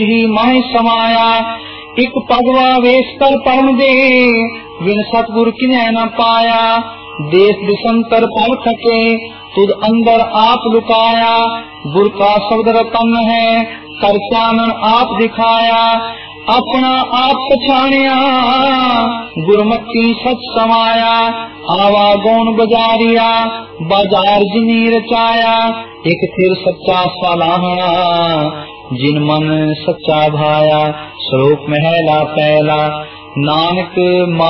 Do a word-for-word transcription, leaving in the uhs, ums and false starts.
ही माह समाया। एक पगवा वेश कर परम दे, बिन सतगुर किन्ह न पाया। देश दिशंतर पल थके, तुद अंदर आप लुकाया। गुर का शब्द रतन है, कर चानन आप दिखाया। अपना आप पछाणिया, गुरमति सच समाया। आवा गौन बजारिया, बाजार जिनी रचाया। एक सिर सच्चा सलाहना, जिन मन सच्चा भाया। श्लोक महला पहला, नानक